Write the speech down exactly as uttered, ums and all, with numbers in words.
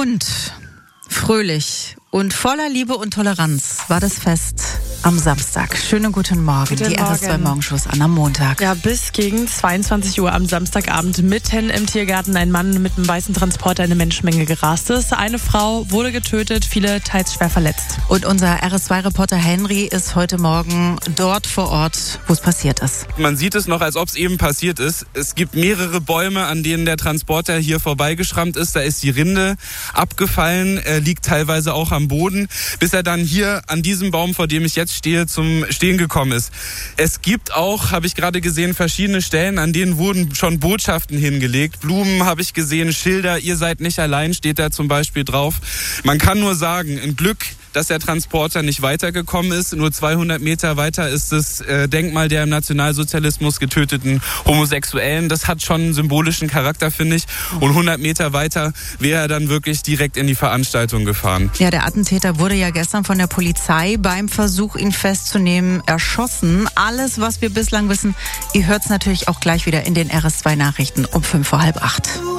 Bunt, fröhlich und voller Liebe und Toleranz war das Fest am Samstag. Schönen guten Morgen. Guten die R S zwei Morgenshows an am Montag. Ja, bis gegen zweiundzwanzig Uhr am Samstagabend mitten im Tiergarten ein Mann mit einem weißen Transporter in eine Menschenmenge gerast ist. Eine Frau wurde getötet, viele teils schwer verletzt. Und unser R S zwei Reporter Henry ist heute Morgen dort vor Ort, wo es passiert ist. Man sieht es noch, als ob es eben passiert ist. Es gibt mehrere Bäume, an denen der Transporter hier vorbeigeschrammt ist. Da ist die Rinde abgefallen, äh, liegt teilweise auch am Boden, bis er dann hier an diesem Baum, vor dem ich jetzt stehe, zum Stehen gekommen ist. Es gibt auch, habe ich gerade gesehen, verschiedene Stellen, an denen wurden schon Botschaften hingelegt. Blumen habe ich gesehen, Schilder, ihr seid nicht allein, steht da zum Beispiel drauf. Man kann nur sagen, ein Glück, dass der Transporter nicht weitergekommen ist. Nur zweihundert Meter weiter ist das äh, Denkmal der im Nationalsozialismus getöteten Homosexuellen. Das hat schon einen symbolischen Charakter, finde ich. Und hundert Meter weiter wäre er dann wirklich direkt in die Veranstaltung gefahren. Ja, der Attentäter wurde ja gestern von der Polizei beim Versuch, ihn festzunehmen, erschossen. Alles, was wir bislang wissen, ihr hört es natürlich auch gleich wieder in den R S zwei Nachrichten um fünf vor halb acht.